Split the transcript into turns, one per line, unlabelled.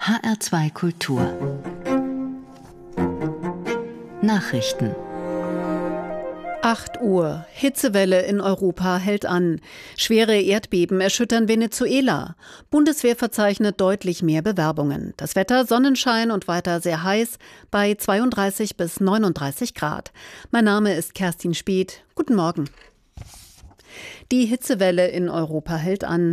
HR2 Kultur Nachrichten
8 Uhr. Hitzewelle in Europa hält an. Schwere Erdbeben erschüttern Venezuela. Bundeswehr verzeichnet deutlich mehr Bewerbungen. Das Wetter Sonnenschein und weiter sehr heiß bei 32 bis 39 Grad. Mein Name ist Kerstin Speth. Guten Morgen. Die Hitzewelle in Europa hält an.